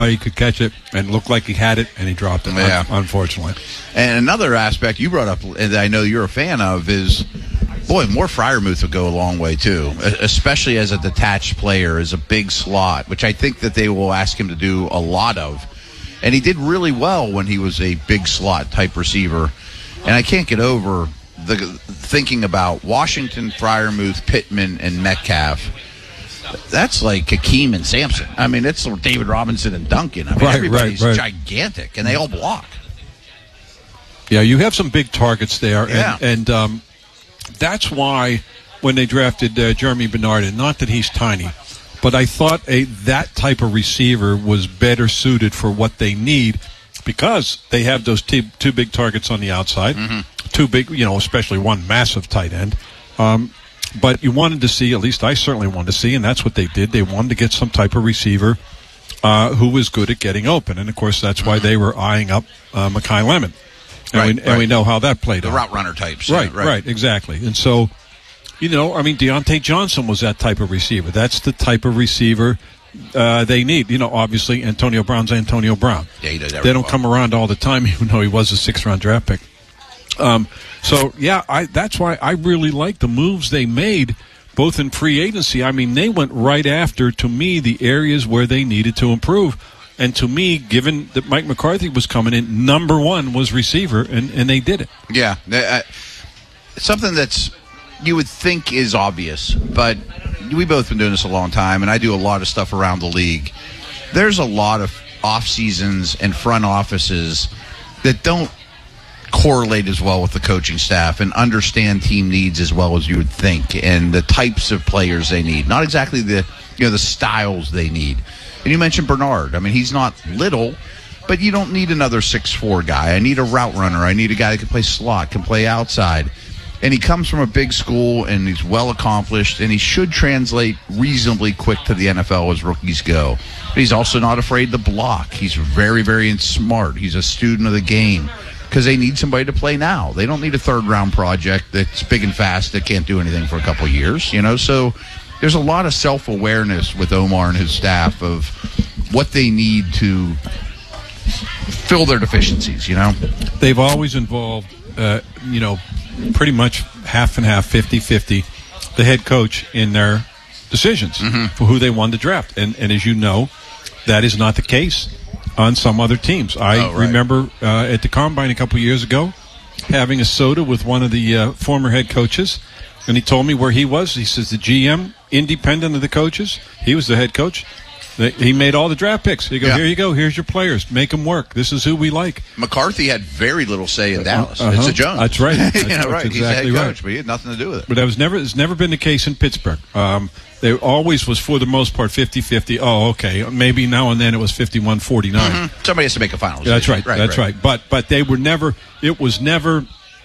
he could catch it and looked like he had it, and he dropped it, unfortunately. And another aspect you brought up, and I know you're a fan of, is, boy, more Freiermuth would go a long way, too, especially as a detached player, as a big slot, which I think that they will ask him to do a lot of. And he did really well when he was a big slot-type receiver. And I can't get over the thinking about Washington, Freiermuth, Pittman, and Metcalf. That's like Hakeem and Sampson. I mean, it's David Robinson and Duncan. I mean, everybody's gigantic, and they all block. Yeah, you have some big targets there. Yeah. And that's why when they drafted Jeremy Bernard, and not that he's tiny, but I thought that type of receiver was better suited for what they need because they have those two big targets on the outside, two big, especially one massive tight end. But you wanted to see, at least I certainly wanted to see, and that's what they did. They wanted to get some type of receiver who was good at getting open. And, of course, that's why they were eyeing up Mekhi Lemon. And we know how that played out. The route runner types. Right, exactly. And so, Deontay Johnson was that type of receiver. That's the type of receiver they need. Obviously, Antonio Brown's Antonio Brown. Yeah, he did they don't come around all the time, even though he was a 6th-round draft pick. That's why I really like the moves they made, both in free agency. I mean, they went right after, to me, the areas where they needed to improve. And to me, given that Mike McCarthy was coming in, number one was receiver, and they did it. Yeah. Something that's you would think is obvious, but we both been doing this a long time, and I do a lot of stuff around the league. There's a lot of off seasons and front offices that don't correlate as well with the coaching staff and understand team needs as well as you would think, and the types of players they need, not exactly the styles they need. And you mentioned Bernard. I mean, he's not little, but you don't need another 6'4" guy. I need a route runner. I need a guy that can play slot, can play outside. And he comes from a big school, and he's well accomplished, and he should translate reasonably quick to the NFL as rookies go. But he's also not afraid to block. He's very, very smart. He's a student of the game because they need somebody to play now. They don't need a 3rd-round project that's big and fast that can't do anything for a couple of years, So there's a lot of self-awareness with Omar and his staff of what they need to fill their deficiencies, They've always involved, pretty much half and half, 50-50, the head coach in their decisions for who they wanted to draft. And as you know, that is not the case on some other teams. I remember at the Combine a couple of years ago having a soda with one of the former head coaches, and he told me where he was. He says the GM, independent of the coaches, he was the head coach. He made all the draft picks. He go, Here you go. Here's your players. Make them work. This is who we like. McCarthy had very little say in Dallas. It's a Jones. That's right. That's right. Exactly He's the head coach, right. But he had nothing to do with it. But that was it's never been the case in Pittsburgh. There always was, for the most part, 50-50. Oh, okay. Maybe now and then it was 51-49. Somebody has to make a final decision. That's right. But they were never. It was never.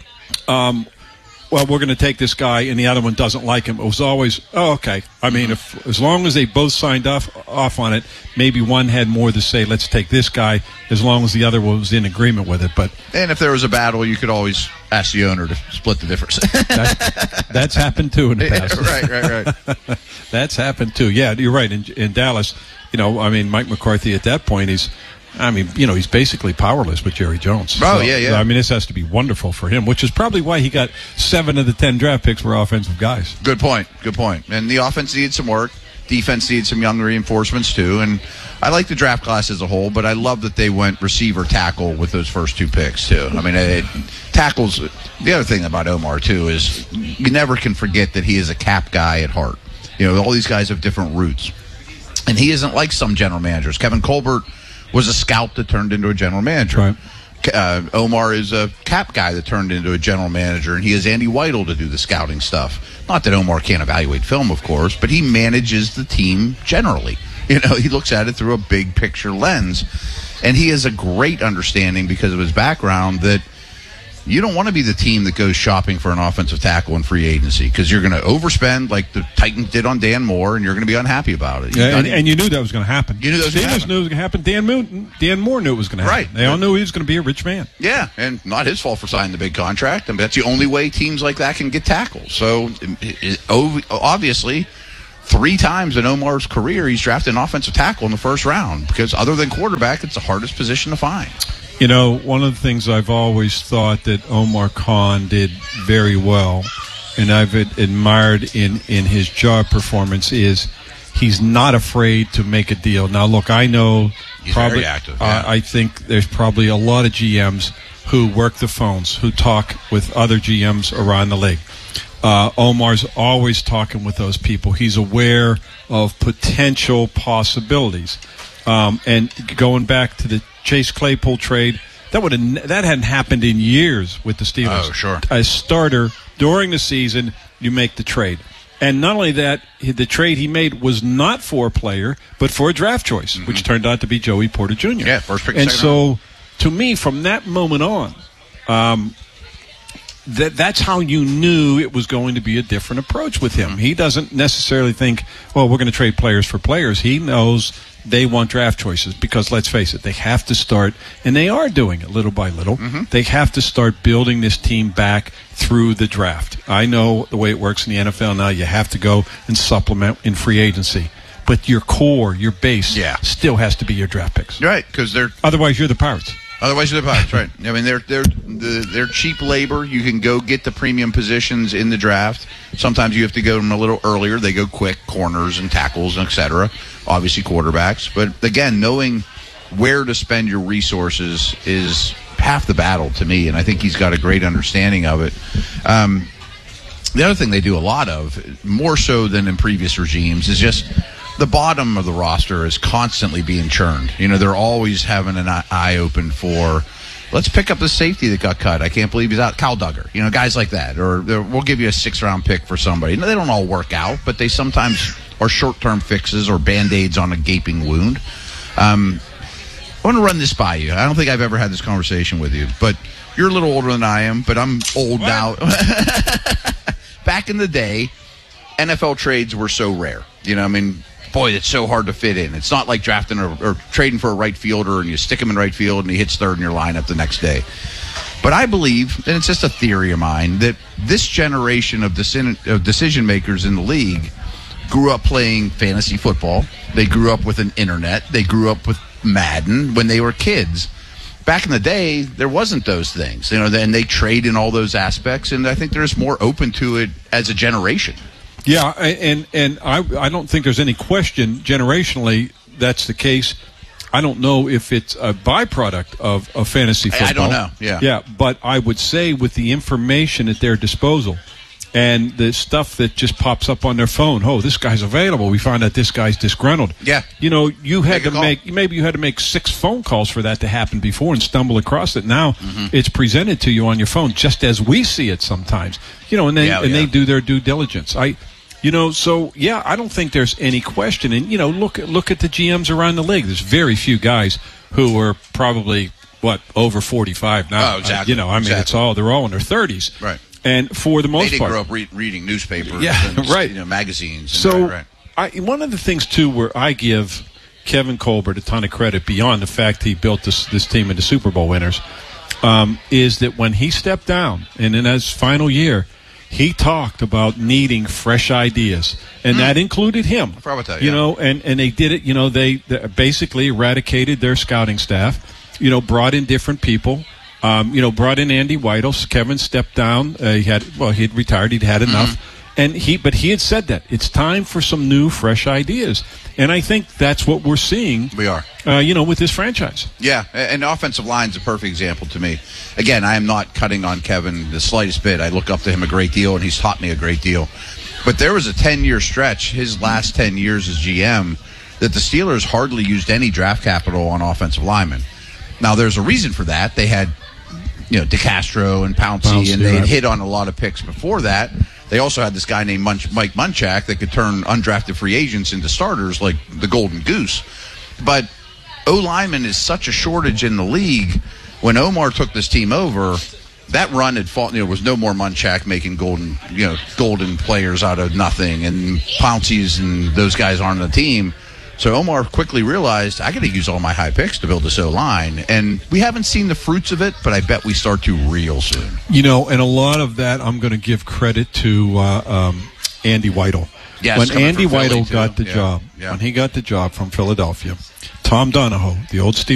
Well, we're going to take this guy, and the other one doesn't like him. It was always, okay. I mean, as long as they both signed off on it, maybe one had more to say, let's take this guy, as long as the other one was in agreement with it. And if there was a battle, you could always ask the owner to split the difference. That's happened, too, in the past. Right. That's happened, too. Yeah, you're right. In Dallas, Mike McCarthy at that point, he's basically powerless with Jerry Jones. Oh, yeah. I mean, this has to be wonderful for him, which is probably why he got 7 of the 10 draft picks were offensive guys. Good point. And the offense needed some work. Defense needed some young reinforcements, too. And I like the draft class as a whole, but I love that they went receiver tackle with those first 2 picks, too. I mean, tackles. The other thing about Omar, too, is you never can forget that he is a cap guy at heart. All these guys have different roots. And he isn't like some general managers. Kevin Colbert was a scout that turned into a general manager. Right. Omar is a cap guy that turned into a general manager, and he has Andy Weidel to do the scouting stuff. Not that Omar can't evaluate film, of course, but he manages the team generally. He looks at it through a big picture lens, and he has a great understanding because of his background that you don't want to be the team that goes shopping for an offensive tackle in free agency because you're going to overspend like the Titans did on Dan Moore, and you're going to be unhappy about it. And you knew that was going to happen. You knew that was going to happen. Knew it was going to happen. Dan Moore knew it was going to happen. Right. They all knew he was going to be a rich man. Yeah, and not his fault for signing the big contract. I mean, that's the only way teams like that can get tackles. So obviously, 3 times in Omar's career, he's drafted an offensive tackle in the first round because other than quarterback, it's the hardest position to find. You know, one of the things I've always thought that Omar Khan did very well, and I've admired in his job performance, is he's not afraid to make a deal. Now, look, I know he's very active. Yeah. I think there's probably a lot of GMs who work the phones, who talk with other GMs around the league. Omar's always talking with those people. He's aware of potential possibilities. And going back to the Chase Claypool trade, that hadn't happened in years with the Steelers. Oh, sure. A starter during the season, you make the trade. And not only that, the trade he made was not for a player, but for a draft choice, which turned out to be Joey Porter Jr. Yeah, first pick. And so, to me, from that moment on, that's how you knew it was going to be a different approach with him. He doesn't necessarily think, well, we're going to trade players for players. He knows they want draft choices because, let's face it, they have to start, and they are doing it little by little. They have to start building this team back through the draft. I know the way it works in the NFL now. You have to go and supplement in free agency. But your core, your base, still has to be your draft picks. Right, because otherwise you're the Pirates. Otherwise, you're the Pirates, right? I mean, they're cheap labor. You can go get the premium positions in the draft. Sometimes you have to go them a little earlier. They go quick, corners and tackles, et cetera. Obviously, quarterbacks. But again, knowing where to spend your resources is half the battle to me, and I think he's got a great understanding of it. The other thing they do a lot of, more so than in previous regimes, is just the bottom of the roster is constantly being churned. You know, they're always having an eye open for, let's pick up the safety that got cut. I can't believe he's out. Kyle Duggar, you know, guys like that. Or we'll give you a 6th-round pick for somebody. They don't all work out, but they sometimes are short-term fixes or Band-Aids on a gaping wound. I want to run this by you. I don't think I've ever had this conversation with you, but you're a little older than I am, but I'm old now. Back in the day, NFL trades were so rare. You know, I mean, boy, it's so hard to fit in. It's not like drafting or trading for a right fielder and you stick him in right field and he hits third in your lineup the next day. But I believe, and it's just a theory of mine, that this generation of decision makers in the league grew up playing fantasy football. They grew up with an internet. They grew up with Madden when they were kids. Back in the day, there wasn't those things. You know, then they trade in all those aspects, and I think they're just more open to it as a generation. Yeah, and I don't think there's any question generationally that's the case. I don't know if it's a byproduct of fantasy football. I don't know, Yeah, but I would say with the information at their disposal and the stuff that just pops up on their phone, oh, this guy's available. We find out this guy's disgruntled. Yeah. You know, you had to make 6 phone calls for that to happen before and stumble across it. Now it's presented to you on your phone just as we see it sometimes. You know, and they do their due diligence. I don't think there's any question. And, you know, look at the GMs around the league. There's very few guys who are probably, over 45 now. Oh, exactly. They're all in their 30s. Right. And for the most part. They didn't grow up reading newspapers and right. Magazines. So one of the things, too, where I give Kevin Colbert a ton of credit beyond the fact he built this team into Super Bowl winners, is that when he stepped down and in his final year, he talked about needing fresh ideas, and that included him. I forgot about that, you know, and they did it. You know, they basically eradicated their scouting staff. You know, brought in different people. Brought in Andy Weidel. Kevin stepped down. He'd retired. He'd had enough, but he had said that it's time for some new, fresh ideas, and I think that's what we're seeing. We are, with this franchise. Yeah, and the offensive line's a perfect example to me. Again, I am not cutting on Kevin the slightest bit. I look up to him a great deal, and he's taught me a great deal. But there was a 10-year stretch, his last 10 years as GM, that the Steelers hardly used any draft capital on offensive linemen. Now, there's a reason for that. They had, DeCastro and Pouncey, and they had hit on a lot of picks before that. They also had this guy named Mike Munchak that could turn undrafted free agents into starters like the Golden Goose. But O-lineman is such a shortage in the league. When Omar took this team over, that run had fought. There was no more Munchak making golden players out of nothing, and Pouncey's and those guys aren't on the team. So Omar quickly realized, I got to use all my high picks to build this O-line. And we haven't seen the fruits of it, but I bet we start to real soon. And a lot of that I'm going to give credit to Andy Weidel. Yes, when coming Andy from Philly, Weidel too. got the Yeah, job, yeah. when he got the job from Philadelphia, Tom Donahoe, the old Steve